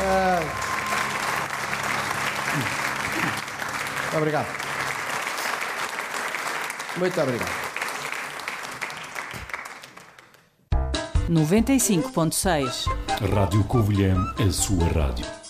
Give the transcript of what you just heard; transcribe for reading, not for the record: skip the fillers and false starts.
Obrigado. Muito obrigado. 95.6 Rádio Covilhã, a sua rádio.